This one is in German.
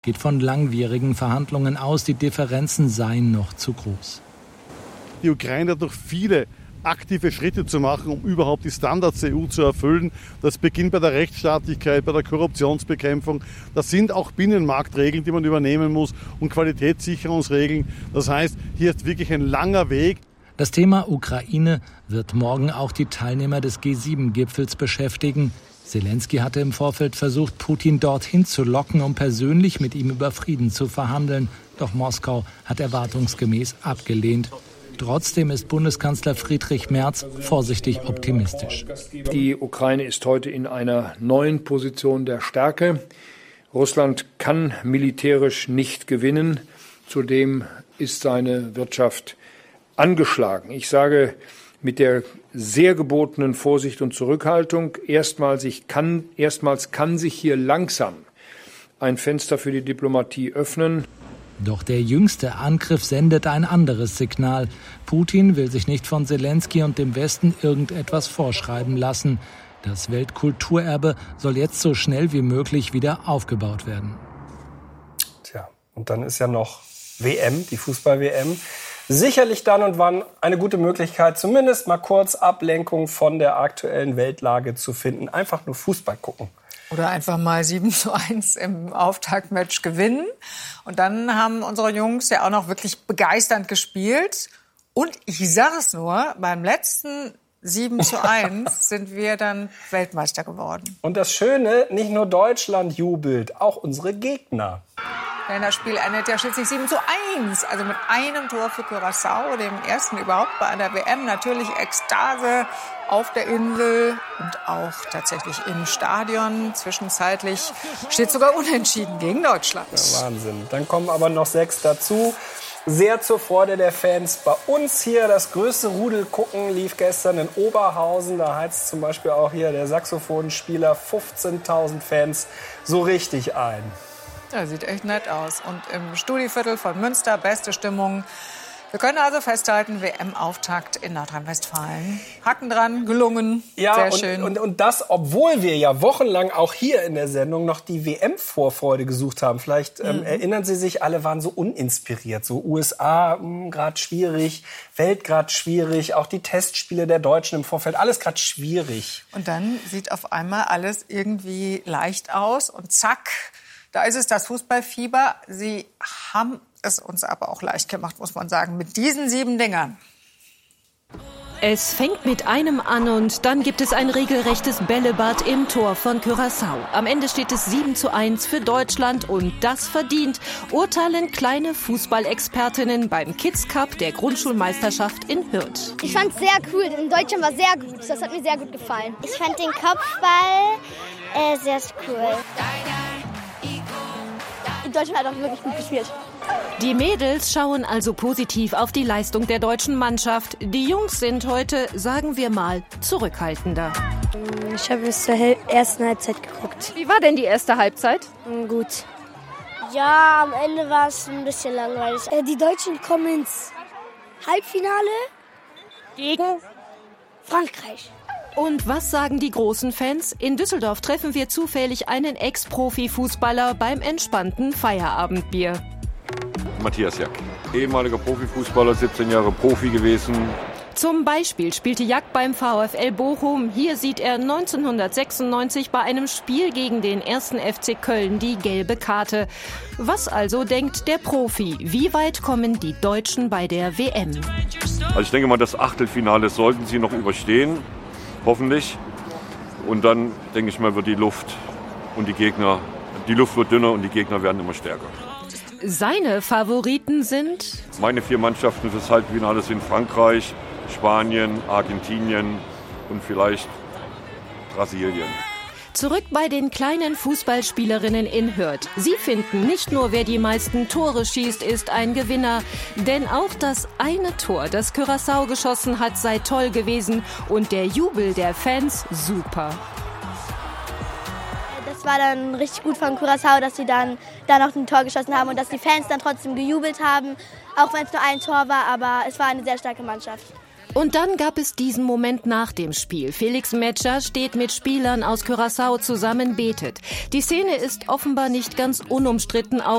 geht von langwierigen Verhandlungen aus, die Differenzen seien noch zu groß. Die Ukraine hat noch viele aktive Schritte zu machen, um überhaupt die Standards der EU zu erfüllen. Das beginnt bei der Rechtsstaatlichkeit, bei der Korruptionsbekämpfung. Das sind auch Binnenmarktregeln, die man übernehmen muss und Qualitätssicherungsregeln. Das heißt, hier ist wirklich ein langer Weg. Das Thema Ukraine wird morgen auch die Teilnehmer des G7-Gipfels beschäftigen. Selenskyj hatte im Vorfeld versucht, Putin dorthin zu locken, um persönlich mit ihm über Frieden zu verhandeln. Doch Moskau hat erwartungsgemäß abgelehnt. Trotzdem ist Bundeskanzler Friedrich Merz vorsichtig optimistisch. Die Ukraine ist heute in einer neuen Position der Stärke. Russland kann militärisch nicht gewinnen. Zudem ist seine Wirtschaft angeschlagen. Ich sage mit der sehr gebotenen Vorsicht und Zurückhaltung, erstmals kann sich hier langsam ein Fenster für die Diplomatie öffnen. Doch der jüngste Angriff sendet ein anderes Signal. Putin will sich nicht von Selenskyj und dem Westen irgendetwas vorschreiben lassen. Das Weltkulturerbe soll jetzt so schnell wie möglich wieder aufgebaut werden. Tja, und dann ist ja noch WM, die Fußball-WM. Sicherlich dann und wann eine gute Möglichkeit, zumindest mal kurz Ablenkung von der aktuellen Weltlage zu finden. Einfach nur Fußball gucken. Oder einfach mal 7:1 im Auftaktmatch gewinnen. Und dann haben unsere Jungs ja auch noch wirklich begeisternd gespielt. Und ich sage es nur, beim letzten 7:1 sind wir dann Weltmeister geworden. Und das Schöne, nicht nur Deutschland jubelt, auch unsere Gegner. Denn das Spiel endet ja schließlich 7:1. Also mit einem Tor für Curaçao, dem ersten überhaupt bei einer WM. Natürlich Ekstase auf der Insel und auch tatsächlich im Stadion. Zwischenzeitlich steht sogar unentschieden gegen Deutschland. Ja, Wahnsinn. Dann kommen aber noch 6 dazu. Sehr zur Freude der Fans. Bei uns hier das größte Rudel gucken lief gestern in Oberhausen. Da heizt zum Beispiel auch hier der Saxophonspieler 15.000 Fans so richtig ein. Ja, sieht echt nett aus. Und im Studiviertel von Münster beste Stimmung. Wir können also festhalten, WM-Auftakt in Nordrhein-Westfalen. Haken dran, gelungen, ja, sehr schön. Und das, obwohl wir ja wochenlang auch hier in der Sendung noch die WM-Vorfreude gesucht haben. Vielleicht erinnern Sie sich, alle waren so uninspiriert. So USA gerade schwierig, Welt gerade schwierig, auch die Testspiele der Deutschen im Vorfeld, alles gerade schwierig. Und dann sieht auf einmal alles irgendwie leicht aus und zack, da ist es das Fußballfieber. Sie haben es uns aber auch leicht gemacht, muss man sagen, mit diesen 7 Dingern. Es fängt mit einem an und dann gibt es ein regelrechtes Bällebad im Tor von Curaçao. Am Ende steht es 7:1 für Deutschland und das verdient, urteilen kleine Fußballexpertinnen beim Kids Cup der Grundschulmeisterschaft in Hürth. Ich fand es sehr cool, in Deutschland war sehr gut, das hat mir sehr gut gefallen. Ich fand den Kopfball sehr cool. Deutschland hat auch wirklich gut gespielt. Die Mädels schauen also positiv auf die Leistung der deutschen Mannschaft. Die Jungs sind heute, sagen wir mal, zurückhaltender. Ich habe bis zur ersten Halbzeit geguckt. Wie war denn die erste Halbzeit? Gut. Ja, am Ende war es ein bisschen langweilig. Die Deutschen kommen ins Halbfinale gegen Frankreich. Und was sagen die großen Fans? In Düsseldorf treffen wir zufällig einen Ex-Profi-Fußballer beim entspannten Feierabendbier. Matthias Jack, ehemaliger Profifußballer, 17 Jahre Profi gewesen. Zum Beispiel spielte Jack beim VfL Bochum. Hier sieht er 1996 bei einem Spiel gegen den 1. FC Köln die gelbe Karte. Was also denkt der Profi? Wie weit kommen die Deutschen bei der WM? Also ich denke mal, das Achtelfinale sollten sie noch überstehen. Hoffentlich. Und dann, denke ich mal, wird die Luft wird dünner und die Gegner werden immer stärker. Seine Favoriten sind? Meine 4 Mannschaften fürs Halbfinale sind Frankreich, Spanien, Argentinien und vielleicht Brasilien. Zurück bei den kleinen Fußballspielerinnen in Hürth. Sie finden, nicht nur wer die meisten Tore schießt, ist ein Gewinner. Denn auch das eine Tor, das Curaçao geschossen hat, sei toll gewesen. Und der Jubel der Fans super. Das war dann richtig gut von Curaçao, dass sie dann noch ein Tor geschossen haben und dass die Fans dann trotzdem gejubelt haben. Auch wenn es nur ein Tor war, aber es war eine sehr starke Mannschaft. Und dann gab es diesen Moment nach dem Spiel. Felix Metscher steht mit Spielern aus Curaçao zusammen, betet. Die Szene ist offenbar nicht ganz unumstritten.